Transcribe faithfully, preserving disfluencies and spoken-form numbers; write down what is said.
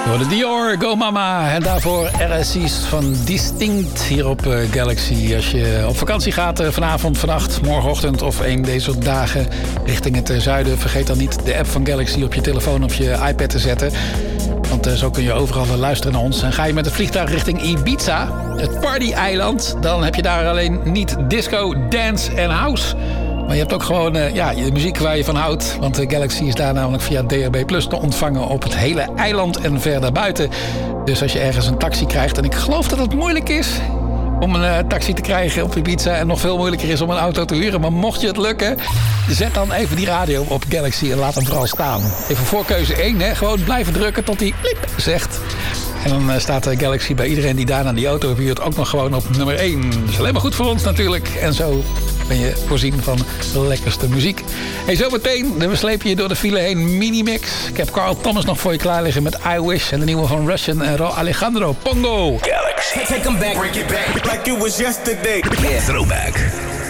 Door de Dior, Go Mama. En daarvoor R S C's van Distinct hier op uh, Galaxy. Als je op vakantie gaat uh, vanavond, vannacht, morgenochtend of een deze dagen richting het uh, zuiden. Vergeet dan niet de app van Galaxy op je telefoon of je iPad te zetten. Want uh, zo kun je overal uh, luisteren naar ons. En ga je met het vliegtuig richting Ibiza, het party-eiland, dan heb je daar alleen niet disco, dance en house. Maar je hebt ook gewoon uh, ja, de muziek waar je van houdt. Want de Galaxy is daar namelijk via D H B Plus te ontvangen op het hele eiland en verder buiten. Dus als je ergens een taxi krijgt, en ik geloof dat het moeilijk is om een uh, taxi te krijgen op Ibiza en nog veel moeilijker is om een auto te huren. Maar mocht je het lukken, zet dan even die radio op Galaxy en laat hem vooral staan. Even voorkeuze één, hè? Gewoon blijven drukken tot hij pliep zegt. En dan uh, staat uh, Galaxy bij iedereen die daar naar die auto huurt ook nog gewoon op nummer één. Dus alleen maar goed voor ons natuurlijk. En zo ben je voorzien van de lekkerste muziek. Hey, zometeen, we slepen je door de file heen, mini-mix. Ik heb Carl Thomas nog voor je klaar liggen met I Wish en de nieuwe van Russian en Ro Alejandro, Pongo. Galaxy. Take them back. Bring it back like it was yesterday. Yeah. Throwback.